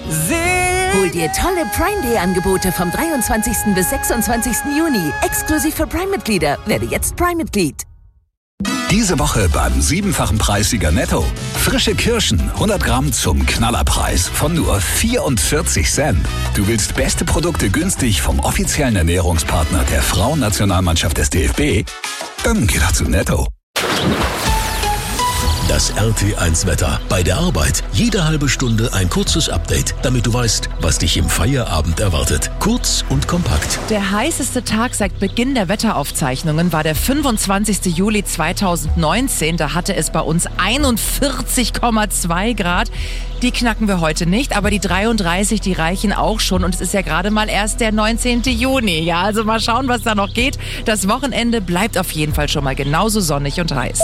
Hol dir tolle Prime-Day-Angebote vom 23. bis 26. Juni. Exklusiv für Prime-Mitglieder. Werde jetzt Prime-Mitglied. Diese Woche beim 7-fachen Preissieger Netto. Frische Kirschen, 100 Gramm zum Knallerpreis von nur 44 Cent. Du willst beste Produkte günstig vom offiziellen Ernährungspartner der Frauennationalmannschaft des DFB? Dann geh doch zu Netto. Das RT1-Wetter. Bei der Arbeit jede halbe Stunde ein kurzes Update, damit du weißt, was dich im Feierabend erwartet. Kurz und kompakt. Der heißeste Tag seit Beginn der Wetteraufzeichnungen war der 25. Juli 2019. Da hatte es bei uns 41,2 Grad. Die knacken wir heute nicht, aber die 33, die reichen auch schon. Und es ist ja gerade mal erst der 19. Juni. Ja, also mal schauen, was da noch geht. Das Wochenende bleibt auf jeden Fall schon mal genauso sonnig und heiß.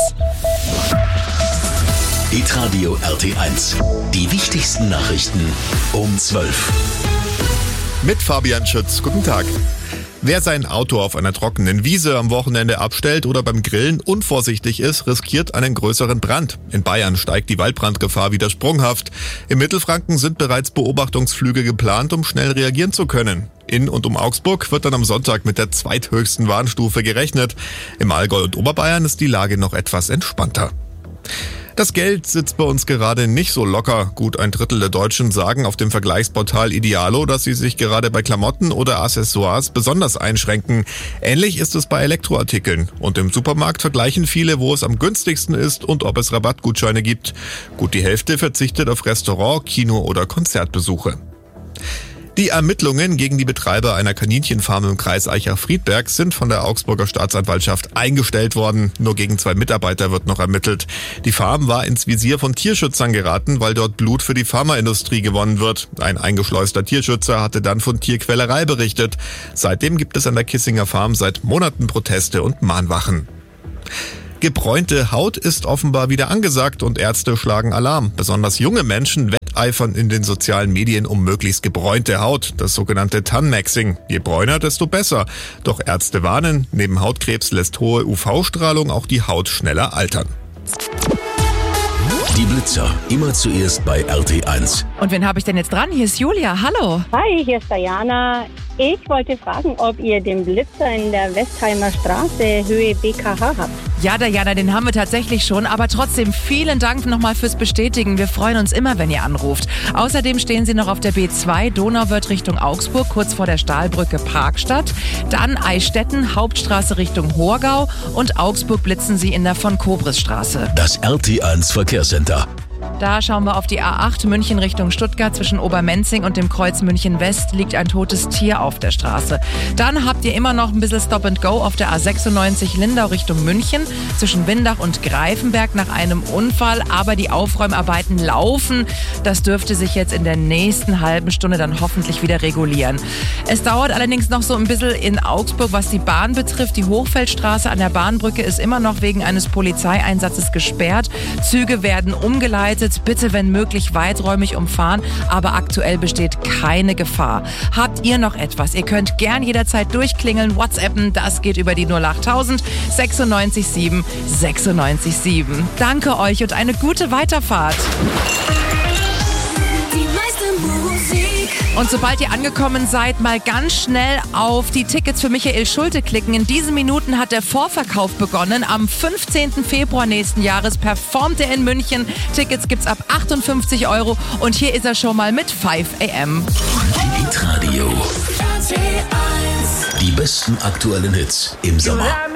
Hitradio RT1. Die wichtigsten Nachrichten um 12. Mit Fabian Schütz. Guten Tag. Wer sein Auto auf einer trockenen Wiese am Wochenende abstellt oder beim Grillen unvorsichtig ist, riskiert einen größeren Brand. In Bayern steigt die Waldbrandgefahr wieder sprunghaft. Im Mittelfranken sind bereits Beobachtungsflüge geplant, um schnell reagieren zu können. In und um Augsburg wird dann am Sonntag mit der zweithöchsten Warnstufe gerechnet. Im Allgäu und Oberbayern ist die Lage noch etwas entspannter. Das Geld sitzt bei uns gerade nicht so locker. Gut ein Drittel der Deutschen sagen auf dem Vergleichsportal Idealo, dass sie sich gerade bei Klamotten oder Accessoires besonders einschränken. Ähnlich ist es bei Elektroartikeln. Und im Supermarkt vergleichen viele, wo es am günstigsten ist und ob es Rabattgutscheine gibt. Gut die Hälfte verzichtet auf Restaurant, Kino oder Konzertbesuche. Die Ermittlungen gegen die Betreiber einer Kaninchenfarm im Kreis Aichach-Friedberg sind von der Augsburger Staatsanwaltschaft eingestellt worden. Nur gegen 2 Mitarbeiter wird noch ermittelt. Die Farm war ins Visier von Tierschützern geraten, weil dort Blut für die Pharmaindustrie gewonnen wird. Ein eingeschleuster Tierschützer hatte dann von Tierquälerei berichtet. Seitdem gibt es an der Kissinger Farm seit Monaten Proteste und Mahnwachen. Gebräunte Haut ist offenbar wieder angesagt und Ärzte schlagen Alarm. Besonders junge Menschen wetteifern in den sozialen Medien um möglichst gebräunte Haut, das sogenannte Tan-Maxing. Je bräuner, desto besser. Doch Ärzte warnen, neben Hautkrebs lässt hohe UV-Strahlung auch die Haut schneller altern. Die Blitzer, immer zuerst bei RT1. Und wen habe ich denn jetzt dran? Hier ist Julia. Hallo. Hi, hier ist Diana. Ich wollte fragen, ob ihr den Blitzer in der Westheimer Straße, Höhe BKH habt. Ja, Diana, den haben wir tatsächlich schon, aber trotzdem vielen Dank nochmal fürs Bestätigen. Wir freuen uns immer, wenn ihr anruft. Außerdem stehen sie noch auf der B2 Donauwörth Richtung Augsburg, kurz vor der Stahlbrücke Parkstadt. Dann Eichstätten, Hauptstraße Richtung Horgau und Augsburg blitzen sie in der Von-Kobris-Straße. Das RT1 Verkehrscenter. Da schauen wir auf die A8 München Richtung Stuttgart. Zwischen Obermenzing und dem Kreuz München West liegt ein totes Tier auf der Straße. Dann habt ihr immer noch ein bisschen Stop and Go auf der A96 Lindau Richtung München. Zwischen Windach und Greifenberg nach einem Unfall. Aber die Aufräumarbeiten laufen. Das dürfte sich jetzt in der nächsten halben Stunde dann hoffentlich wieder regulieren. Es dauert allerdings noch so ein bisschen in Augsburg, was die Bahn betrifft. Die Hochfeldstraße an der Bahnbrücke ist immer noch wegen eines Polizeieinsatzes gesperrt. Züge werden umgeleitet. Bitte, wenn möglich, weiträumig umfahren, aber aktuell besteht keine Gefahr. Habt ihr noch etwas? Ihr könnt gern jederzeit durchklingeln, WhatsAppen, das geht über die 08000 96 7 96 7. Danke euch und eine gute Weiterfahrt. Und sobald ihr angekommen seid, mal ganz schnell auf die Tickets für Michael Schulte klicken. In diesen Minuten hat der Vorverkauf begonnen. Am 15. Februar nächsten Jahres performt er in München. Tickets gibt's ab 58 € und hier ist er schon mal mit 5 AM. Hitradio. Die besten aktuellen Hits im Sommer.